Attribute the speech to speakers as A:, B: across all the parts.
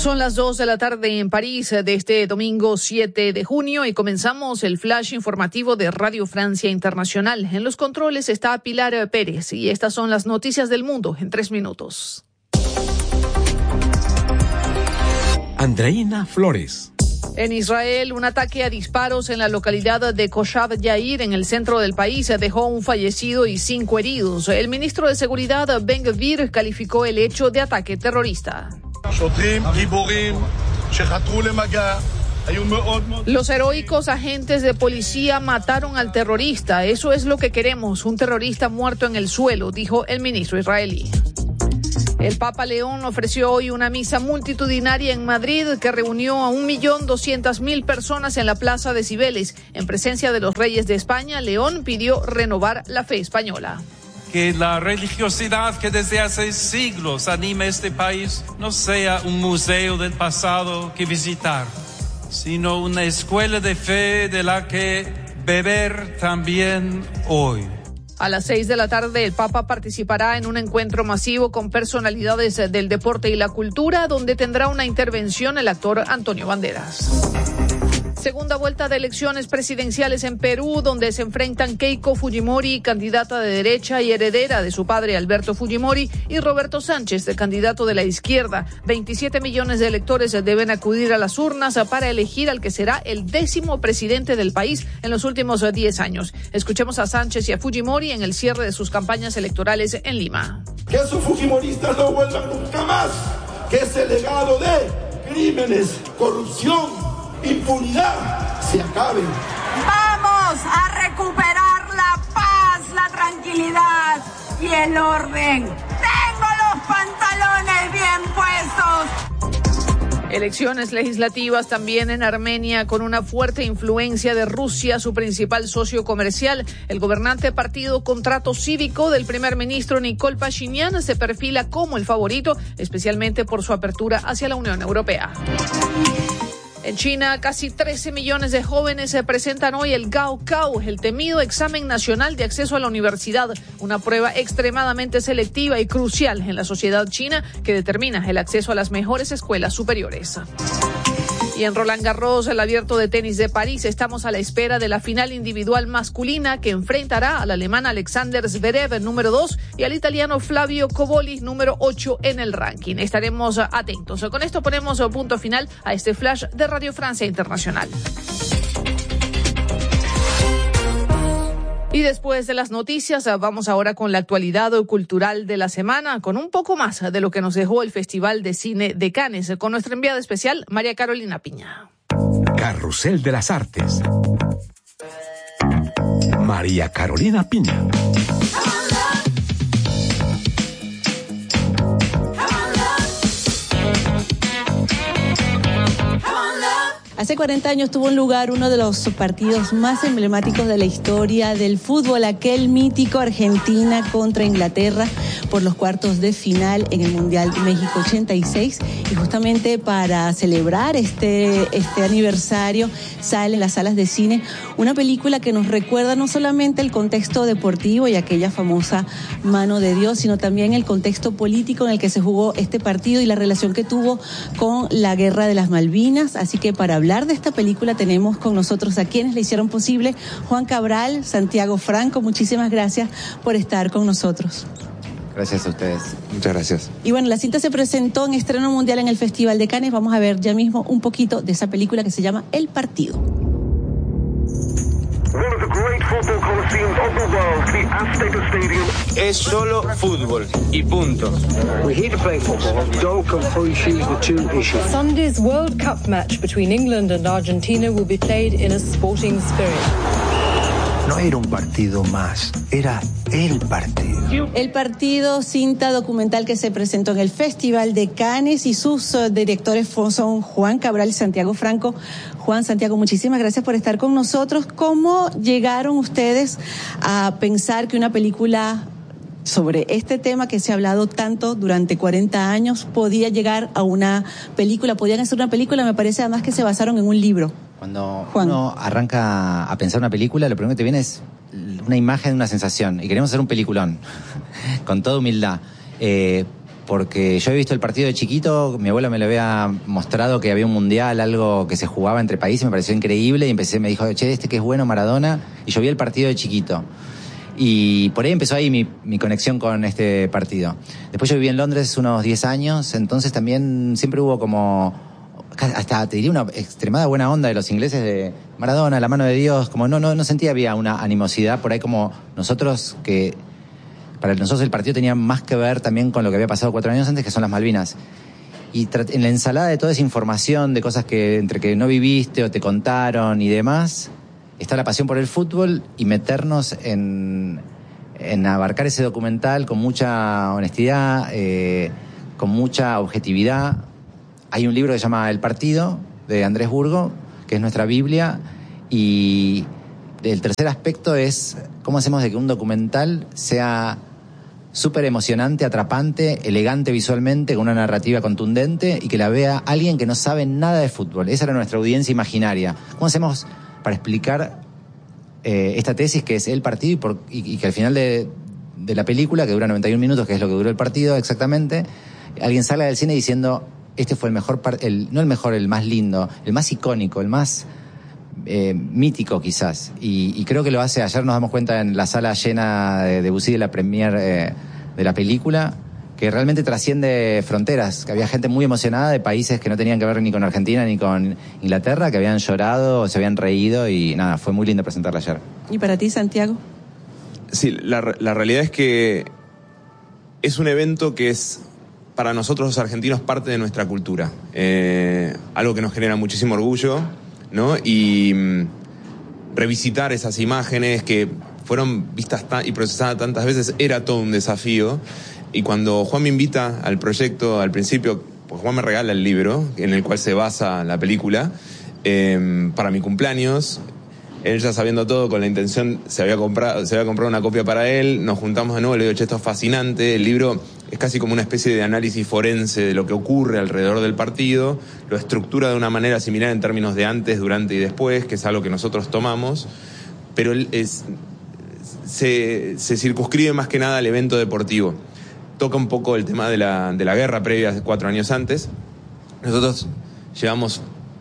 A: Son las 2 de la tarde en París de este domingo 7 de junio y comenzamos el flash informativo de Radio Francia Internacional. En los controles está Pilar Pérez y estas son las noticias del mundo en 3 minutos.
B: Andreina Flores.
A: En Israel, un ataque a disparos en la localidad de Koshav Yair, en el centro del país, dejó un fallecido y 5 heridos. El ministro de Seguridad, Ben Gvir, calificó el hecho de ataque terrorista. Los heroicos agentes de policía mataron al terrorista. Eso es lo que queremos, un terrorista muerto en el suelo, dijo el ministro israelí. El Papa León ofreció hoy una misa multitudinaria en Madrid que reunió a 1.200.000 personas en la Plaza de Cibeles. En presencia de los reyes de España, León pidió renovar la fe española.
C: Que la religiosidad que desde hace siglos anima este país no sea un museo del pasado que visitar, sino una escuela de fe de la que beber también hoy.
A: A las 6 de la tarde, el Papa participará en un encuentro masivo con personalidades del deporte y la cultura, donde tendrá una intervención el actor Antonio Banderas. Segunda vuelta de elecciones presidenciales en Perú, donde se enfrentan Keiko Fujimori, candidata de derecha y heredera de su padre Alberto Fujimori, y Roberto Sánchez, candidato de la izquierda. 27 millones de electores deben acudir a las urnas para elegir al que será el 10º presidente del país en los últimos 10 años. Escuchemos a Sánchez y a Fujimori en el cierre de sus campañas electorales en Lima.
D: Que esos fujimoristas no vuelvan nunca más, que ese legado de crímenes, corrupción, impunidad se acabe.
E: Vamos a recuperar la paz, la tranquilidad y el orden. Tengo los pantalones bien puestos.
A: Elecciones legislativas también en Armenia, con una fuerte influencia de Rusia, su principal socio comercial. El gobernante partido Contrato Cívico del primer ministro Nikol Pashinyan se perfila como el favorito, especialmente por su apertura hacia la Unión Europea. En China, casi 13 millones de jóvenes se presentan hoy el Gaokao, el temido examen nacional de acceso a la universidad, una prueba extremadamente selectiva y crucial en la sociedad china que determina el acceso a las mejores escuelas superiores. Y en Roland Garros, el Abierto de Tenis de París, estamos a la espera de la final individual masculina que enfrentará al alemán Alexander Zverev, número 2, y al italiano Flavio Cobolli, número 8 en el ranking. Estaremos atentos. Con esto ponemos punto final a este flash de Radio Francia Internacional. Y después de las noticias, vamos ahora con la actualidad cultural de la semana, con un poco más de lo que nos dejó el Festival de Cine de Cannes, con nuestra enviada especial, María Carolina Piña.
B: Carrusel de las Artes. María Carolina Piña.
F: Hace 40 años tuvo lugar uno de los partidos más emblemáticos de la historia del fútbol, aquel mítico Argentina contra Inglaterra por los cuartos de final en el Mundial de México 86. Y justamente para celebrar este aniversario sale en las salas de cine una película que nos recuerda no solamente el contexto deportivo y aquella famosa mano de Dios, sino también el contexto político en el que se jugó este partido y la relación que tuvo con la Guerra de las Malvinas. Así que para hablar de esta película tenemos con nosotros a quienes la hicieron posible: Juan Cabral, Santiago Franco. Muchísimas gracias por estar con nosotros.
G: Gracias a ustedes. Muchas gracias.
F: Y bueno, la cinta se presentó en estreno mundial en el Festival de Cannes. Vamos a ver ya mismo un poquito de esa película que se llama El Partido.
H: Es solo fútbol y punto.
I: Sunday's World Cup match between England and Argentina will be played in a sporting spirit.
J: No era un partido más, era el partido.
F: El Partido, cinta documental que se presentó en el Festival de Cannes, y sus directores son Juan Cabral y Santiago Franco. Juan, Santiago, muchísimas gracias por estar con nosotros. ¿Cómo llegaron ustedes a pensar que una película sobre este tema que se ha hablado tanto durante 40 años podía llegar a una película, podían hacer una película? Me parece además que se basaron en un libro.
G: Cuando uno arranca a pensar una película, lo primero que te viene es una imagen, una sensación, y queremos hacer un peliculón, con toda humildad. porque yo he visto el partido de chiquito, mi abuela me lo había mostrado que había un mundial, algo que se jugaba entre países, me pareció increíble y me dijo, che, este que es bueno, Maradona, y yo vi el partido de chiquito. Y por ahí empezó ahí mi conexión con este partido. Después yo viví en Londres unos 10 años, entonces también siempre hubo como, hasta te diría una extremada buena onda de los ingleses de Maradona, la mano de Dios, como no sentía había una animosidad por ahí como nosotros que... Para nosotros el partido tenía más que ver también con lo que había pasado 4 años antes, que son las Malvinas. Y en la ensalada de toda esa información, de cosas que entre que no viviste o te contaron y demás, está la pasión por el fútbol y meternos en abarcar ese documental con mucha honestidad, con mucha objetividad. Hay un libro que se llama El Partido, de Andrés Burgo, que es nuestra Biblia, y el tercer aspecto es cómo hacemos de que un documental sea súper emocionante, atrapante, elegante visualmente, con una narrativa contundente y que la vea alguien que no sabe nada de fútbol. Esa era nuestra audiencia imaginaria. ¿Cómo hacemos para explicar esta tesis que es el partido y que al final de la película, que dura 91 minutos, que es lo que duró el partido exactamente, alguien salga del cine diciendo este fue el mejor, no el mejor, el más lindo, el más icónico, el más... mítico quizás, y creo que lo hace. Ayer nos damos cuenta en la sala llena de Debussy de la premiere de la película, que realmente trasciende fronteras, que había gente muy emocionada de países que no tenían que ver ni con Argentina ni con Inglaterra, que habían llorado, se habían reído y nada, fue muy lindo presentarla ayer.
F: ¿Y para ti, Santiago?
K: Sí, la realidad es que es un evento que es para nosotros los argentinos parte de nuestra cultura, algo que nos genera muchísimo orgullo, ¿no? Y revisitar esas imágenes que fueron vistas y procesadas tantas veces era todo un desafío. Y cuando Juan me invita al proyecto al principio, pues Juan me regala el libro en el cual se basa la película para mi cumpleaños. Él, ya sabiendo todo, con la intención, se había comprado una copia para él. Nos juntamos de nuevo, le digo, che, esto es fascinante. El libro es casi como una especie de análisis forense de lo que ocurre alrededor del partido. Lo estructura de una manera similar en términos de antes, durante y después, que es algo que nosotros tomamos. Pero se circunscribe más que nada al evento deportivo. Toca un poco el tema de la guerra previa 4 años antes. Nosotros llevamos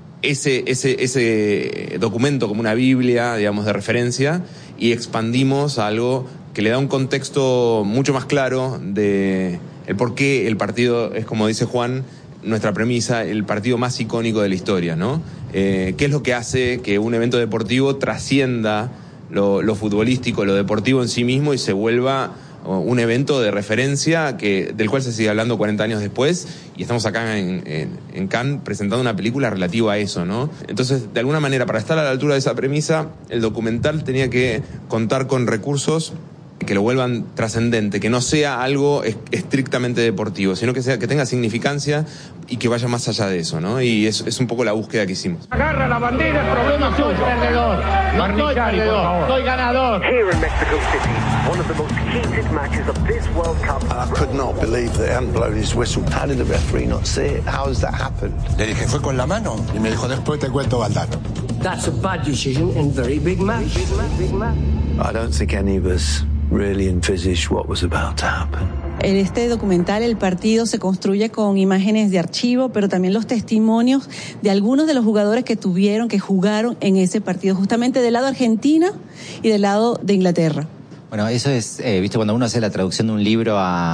K: ese documento como una Biblia, digamos, de referencia, y expandimos a algo que le da un contexto mucho más claro de el por qué el partido es, como dice Juan, nuestra premisa, el partido más icónico de la historia, ¿no? ¿Qué es lo que hace que un evento deportivo trascienda lo futbolístico, lo deportivo en sí mismo y se vuelva un evento de referencia del cual se sigue hablando 40 años después, y estamos acá en Cannes presentando una película relativa a eso, ¿no? Entonces, de alguna manera, para estar a la altura de esa premisa, el documental tenía que contar con recursos que lo vuelvan trascendente, que no sea algo estrictamente deportivo, sino que tenga significancia y que vaya más allá de eso, ¿no? Y es un poco la búsqueda que hicimos.
L: Agarra la bandera, el problema soy perdedor. No soy perdedor, soy ganador.
M: Here in Mexico City, one of the most heated matches of this World Cup.
J: I could not believe that he hadn't blown his whistle. How did the referee not see it? How has that happened?
N: Le dije, fue con la mano. Y me dijo, después te cuento, Valdano.
M: That's a bad decision in very big match.
J: I don't think any of us really envisaged what was about to happen.
F: En este documental, El Partido, se construye con imágenes de archivo, pero también los testimonios de algunos de los jugadores que jugaron en ese partido, justamente del lado de Argentina y del lado de Inglaterra.
G: Bueno, eso es, viste, cuando uno hace la traducción de un libro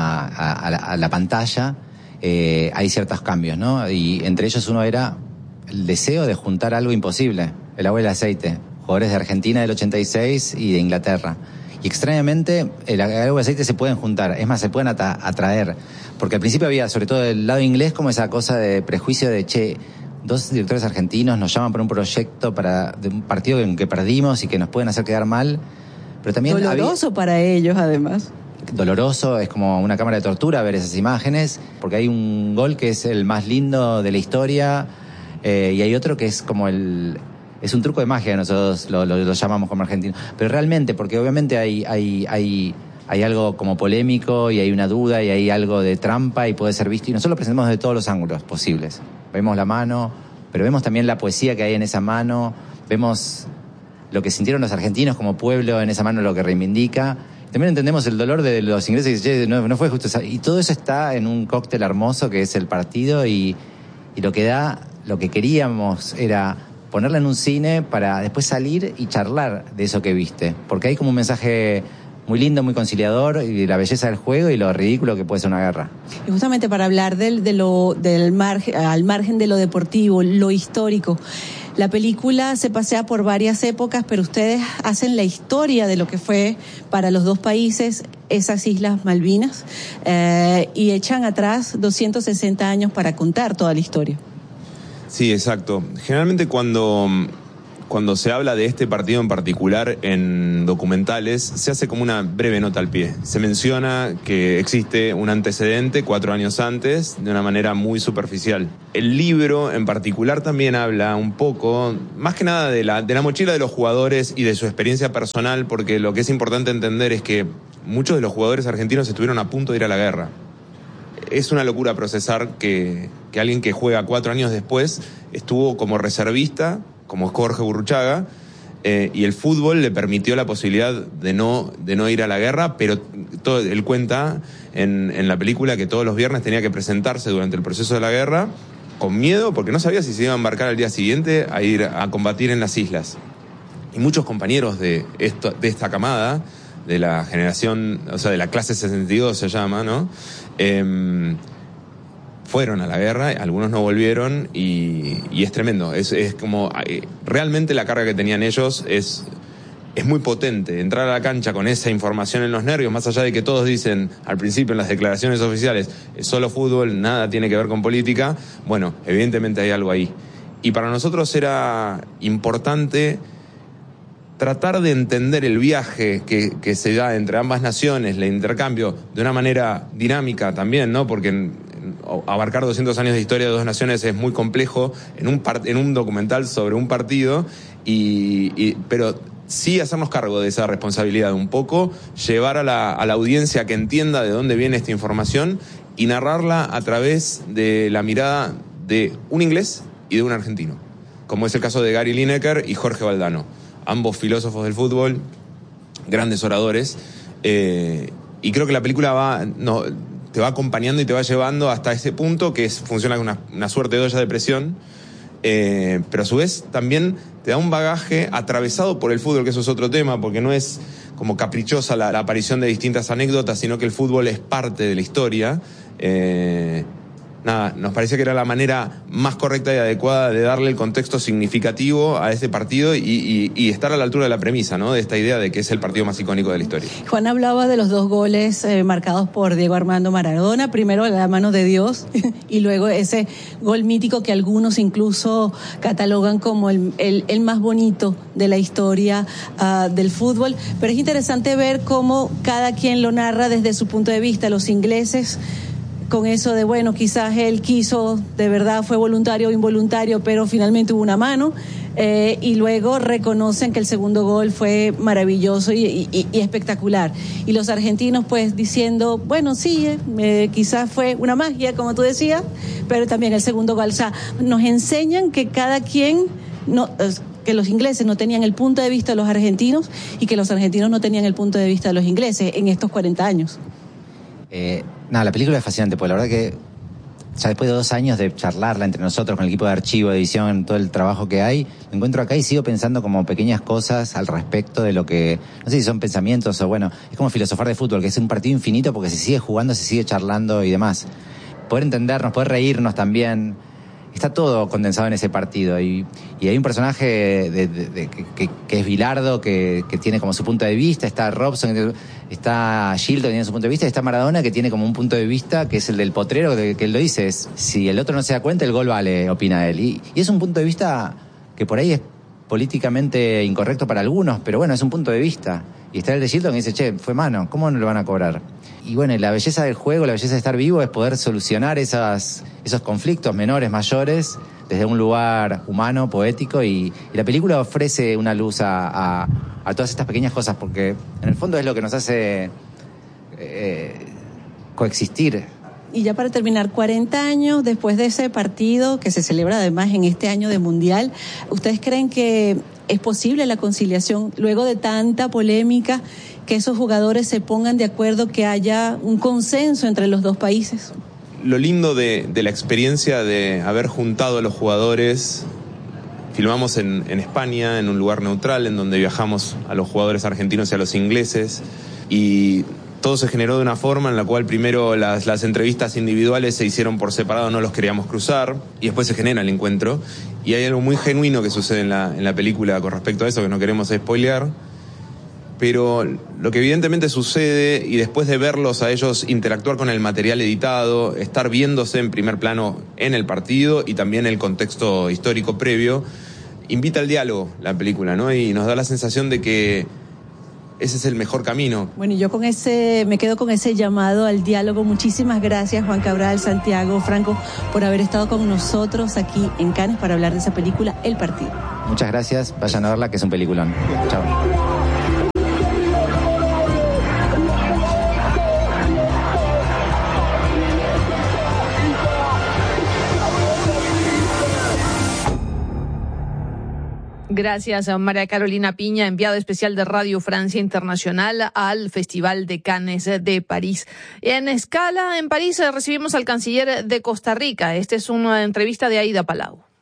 G: a la pantalla, hay ciertos cambios, ¿no? Y entre ellos uno era el deseo de juntar algo imposible, el agua y el aceite, jugadores de Argentina del 86 y de Inglaterra. Y extrañamente, el agua y el aceite se pueden juntar, es más, se pueden atraer. Porque al principio había, sobre todo del lado inglés, como esa cosa de prejuicio de, che, 2 directores argentinos nos llaman para un proyecto de un partido en que perdimos y que nos pueden hacer quedar mal. Pero también
F: doloroso para ellos, además.
G: Doloroso, es como una cámara de tortura ver esas imágenes, porque hay un gol que es el más lindo de la historia, y hay otro que es como es un truco de magia, nosotros lo llamamos como argentinos. Pero realmente, porque obviamente hay algo como polémico y hay una duda y hay algo de trampa y puede ser visto. Y nosotros lo presentamos de todos los ángulos posibles. Vemos la mano, pero vemos también la poesía que hay en esa mano. Vemos lo que sintieron los argentinos como pueblo en esa mano, lo que reivindica. también entendemos el dolor de los ingleses que dicen, no fue justo. Y todo eso está en un cóctel hermoso que es el partido y lo que queríamos era ponerla en un cine para después salir y charlar de eso que viste. Porque hay como un mensaje muy lindo, muy conciliador, y la belleza del juego y lo ridículo que puede ser una guerra.
F: Y justamente para hablar al margen de lo deportivo, lo histórico, la película se pasea por varias épocas, pero ustedes hacen la historia de lo que fue para los dos países esas Islas Malvinas y echan atrás 260 años para contar toda la historia.
K: Sí, exacto. Generalmente cuando se habla de este partido en particular en documentales, se hace como una breve nota al pie. Se menciona que existe un antecedente 4 años antes, de una manera muy superficial. El libro en particular también habla un poco, más que nada de la mochila de los jugadores y de su experiencia personal, porque lo que es importante entender es que muchos de los jugadores argentinos estuvieron a punto de ir a la guerra. Es una locura procesar que alguien que juega 4 años después estuvo como reservista, como Jorge Burruchaga, y el fútbol le permitió la posibilidad de no ir a la guerra, pero él cuenta en la película que todos los viernes tenía que presentarse durante el proceso de la guerra con miedo, porque no sabía si se iba a embarcar al día siguiente a ir a combatir en las islas. Y muchos compañeros de esta camada, de la generación, o sea, de la clase 62 se llama, ¿no? Fueron a la guerra, algunos no volvieron y es tremendo. Es como realmente la carga que tenían ellos es muy potente. Entrar a la cancha con esa información en los nervios, más allá de que todos dicen al principio en las declaraciones oficiales es solo fútbol, nada tiene que ver con política. Bueno, evidentemente hay algo ahí. Y para nosotros era importante tratar de entender el viaje que se da entre ambas naciones, el intercambio, de una manera dinámica también, ¿no? Porque abarcar 200 años de historia de dos naciones es muy complejo en un documental sobre un partido, pero sí hacernos cargo de esa responsabilidad un poco, llevar a la audiencia que entienda de dónde viene esta información y narrarla a través de la mirada de un inglés y de un argentino, como es el caso de Gary Lineker y Jorge Valdano. Ambos filósofos del fútbol, grandes oradores, y creo que la película te va acompañando y te va llevando hasta ese punto que funciona como una suerte de olla de presión, pero a su vez también te da un bagaje atravesado por el fútbol, que eso es otro tema, porque no es como caprichosa la aparición de distintas anécdotas, sino que el fútbol es parte de la historia. Nos parecía que era la manera más correcta y adecuada de darle el contexto significativo a este partido y estar a la altura de la premisa, ¿no? De esta idea de que es el partido más icónico de la historia.
F: Juan hablaba de los 2 goles marcados por Diego Armando Maradona, primero la mano de Dios y luego ese gol mítico que algunos incluso catalogan como el más bonito de la historia del fútbol. Pero es interesante ver cómo cada quien lo narra desde su punto de vista. Los ingleses con eso de, bueno, quizás él quiso, de verdad fue voluntario o involuntario, pero finalmente hubo una mano, y luego reconocen que el segundo gol fue maravilloso y espectacular. Y los argentinos pues diciendo, bueno, sí, quizás fue una magia, como tú decías, pero también el segundo gol. O sea, nos enseñan que cada quien que los ingleses no tenían el punto de vista de los argentinos y que los argentinos no tenían el punto de vista de los ingleses en estos 40 años.
G: La película es fascinante, porque la verdad que ya después de 2 años de charlarla entre nosotros con el equipo de archivo, de edición, todo el trabajo que hay, me encuentro acá y sigo pensando como pequeñas cosas al respecto de lo que, no sé si son pensamientos o bueno, es como filosofar de fútbol, que es un partido infinito porque se sigue jugando, se sigue charlando y demás. Poder entendernos, poder reírnos también, está todo condensado en ese partido y hay un personaje que es Bilardo, que tiene como su punto de vista, está Robson, está Gildo que tiene su punto de vista, y está Maradona que tiene como un punto de vista que es el del potrero, que él lo dice, es si el otro no se da cuenta el gol vale, opina él, y es un punto de vista que por ahí es políticamente incorrecto para algunos, pero bueno, es un punto de vista. Y está el de Gildo que dice, che, fue mano, ¿cómo no lo van a cobrar? Y bueno, la belleza del juego, la belleza de estar vivo es poder solucionar esos conflictos menores, mayores, desde un lugar humano, poético, y la película ofrece una luz a todas estas pequeñas cosas, porque en el fondo es lo que nos hace coexistir.
F: Y ya para terminar, 40 años después de ese partido que se celebra además en este año de Mundial, ¿ustedes creen que ¿Es posible la conciliación luego de tanta polémica, que esos jugadores se pongan de acuerdo, que haya un consenso entre los dos países?
K: Lo lindo de la experiencia de haber juntado a los jugadores, filmamos en España, en un lugar neutral, en donde viajamos a los jugadores argentinos y a los ingleses, y todo se generó de una forma en la cual primero las entrevistas individuales se hicieron por separado, no los queríamos cruzar, y después se genera el encuentro. Y hay algo muy genuino que sucede en la película con respecto a eso, que no queremos spoilear. Pero lo que evidentemente sucede, y después de verlos a ellos interactuar con el material editado, estar viéndose en primer plano en el partido y también el contexto histórico previo, invita al diálogo la película, ¿no? Y nos da la sensación de que ese es el mejor camino.
F: Bueno, y yo me quedo con ese llamado al diálogo. Muchísimas gracias, Juan Cabral, Santiago, Franco, por haber estado con nosotros aquí en Cannes para hablar de esa película, El Partido.
G: Muchas gracias, vayan a verla, que es un peliculón. Chao.
A: Gracias a María Carolina Piña, enviada especial de Radio Francia Internacional al Festival de Cannes de París. En escala, en París recibimos al canciller de Costa Rica. Esta es una entrevista de Aida Palau.